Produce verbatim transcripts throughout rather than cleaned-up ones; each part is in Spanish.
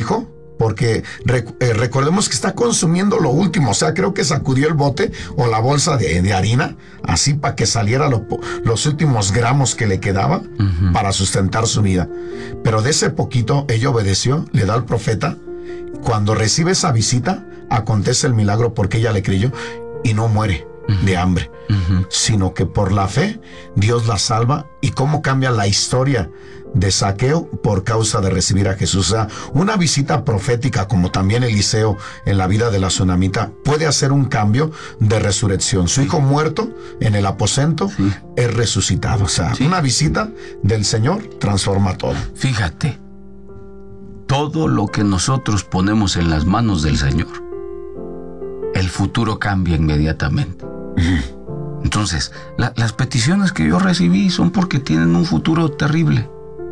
hijo, porque rec- eh, recordemos que está consumiendo lo último, o sea, creo que sacudió el bote o la bolsa de, de harina, así para que saliera lo, los últimos gramos que le quedaba uh-huh. para sustentar su vida. Pero de ese poquito, ella obedeció, le da al profeta. Cuando recibe esa visita, acontece el milagro porque ella le creyó y no muere uh-huh. de hambre, uh-huh. sino que por la fe, Dios la salva. Y cómo cambia la historia de Zaqueo por causa de recibir a Jesús. O sea, una visita profética, como también Eliseo en la vida de la tsunamita, puede hacer un cambio de resurrección. Su hijo muerto en el aposento sí. es resucitado. O sea, sí. una visita del Señor transforma todo. Fíjate, todo lo que nosotros ponemos en las manos del Señor, el futuro cambia inmediatamente. Uh-huh. Entonces, la, las peticiones que yo recibí son porque tienen un futuro terrible.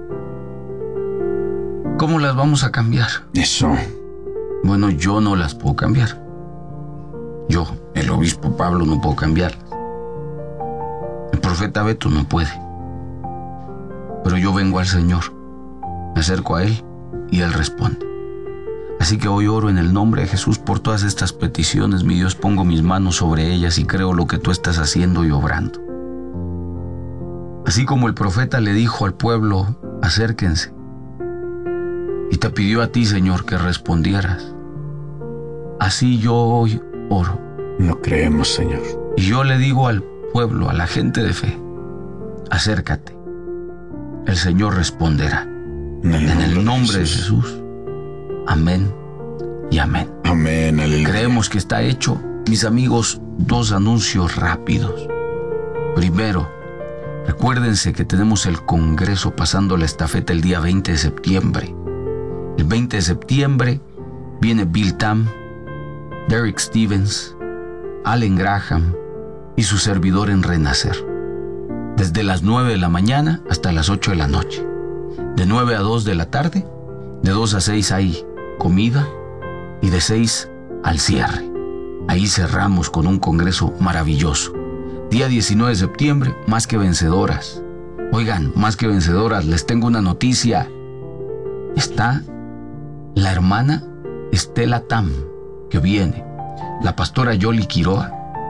¿Cómo las vamos a cambiar? Eso. Bueno, yo no las puedo cambiar. Yo, el obispo Pablo, no puedo cambiarlas. El profeta Beto no puede. Pero yo vengo al Señor, me acerco a Él y Él responde. Así que hoy oro en el nombre de Jesús por todas estas peticiones, mi Dios, pongo mis manos sobre ellas y creo lo que tú estás haciendo y obrando. Así como el profeta le dijo al pueblo, acérquense, y te pidió a ti, Señor, que respondieras. Así yo hoy oro. No creemos, Señor. Y yo le digo al pueblo, a la gente de fe, acércate. El Señor responderá. En el, en el nombre de Jesús. de Jesús. Amén y amén. Amén, aleluya. Creemos que está hecho. Mis amigos, dos anuncios rápidos. Primero, recuérdense que tenemos el Congreso pasando la estafeta el día veinte de septiembre. El veinte de septiembre viene Bill Tam, Derek Stevens, Allen Graham y su servidor en Renacer. Desde las nueve de la mañana hasta las ocho de la noche. De nueve a dos de la tarde, de dos a seis hay comida y de seis al cierre. Ahí cerramos con un congreso maravilloso. Día diecinueve de septiembre, Más que Vencedoras. Oigan, Más que Vencedoras, les tengo una noticia. Está la hermana Estela Tam, que viene, la pastora Yoli Quiroa.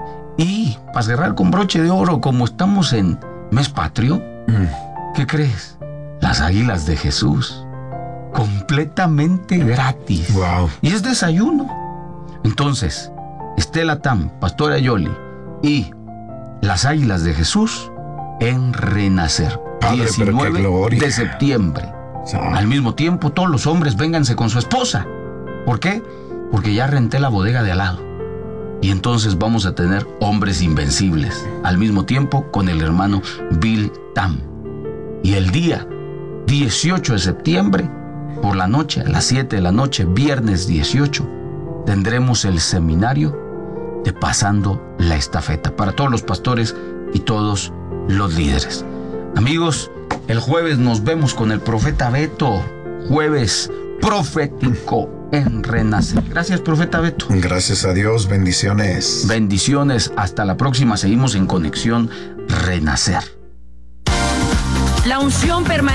Y para cerrar con broche de oro, como estamos en mes patrio, mm. ¿qué crees? Las Águilas de Jesús, completamente gratis. Wow. Y es desayuno. Entonces, Estela Tam, pastora Yoli y las Águilas de Jesús en Renacer. Padre, diecinueve de septiembre. Al mismo tiempo, todos los hombres vénganse con su esposa. ¿Por qué? Porque ya renté la bodega de al lado. Y entonces vamos a tener hombres invencibles. Al mismo tiempo, con el hermano Bill Tam. Y el día dieciocho de septiembre, por la noche, a las siete de la noche, viernes dieciocho, tendremos el seminario de Pasando la Estafeta para todos los pastores y todos los líderes. Amigos, el jueves nos vemos con el profeta Beto. Jueves profético en Renacer. Gracias, profeta Beto. Gracias a Dios, bendiciones. Bendiciones, hasta la próxima. Seguimos en Conexión Renacer. La unción permanece.